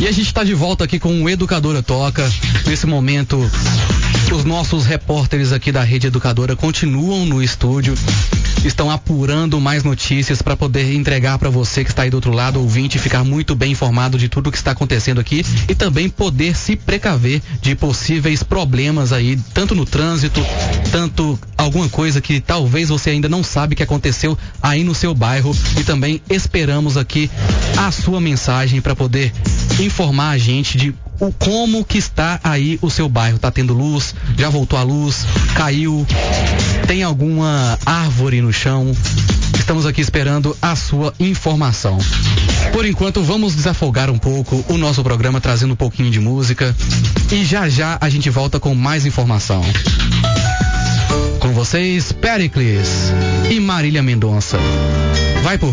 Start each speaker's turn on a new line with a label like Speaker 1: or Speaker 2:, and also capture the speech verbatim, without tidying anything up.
Speaker 1: E a gente está de volta aqui com o Educadora Toca. Nesse momento, os nossos repórteres aqui da Rede Educadora continuam no estúdio, estão apurando mais notícias para poder entregar para você que está aí do outro lado, ouvinte, ficar muito bem informado de tudo o que está acontecendo aqui e também poder se precaver de possíveis problemas aí, tanto no trânsito, tanto alguma coisa que talvez você ainda não sabe que aconteceu aí no seu bairro. E também esperamos aqui a sua mensagem para poder informar a gente de o como que está aí o seu bairro. Tá tendo luz? Já voltou a luz? Caiu? Tem alguma árvore no chão? Estamos aqui esperando a sua informação. Por enquanto, vamos desafogar um pouco o nosso programa, trazendo um pouquinho de música. E já já a gente volta com mais informação. Com vocês, Péricles e Marília Mendonça. Vai por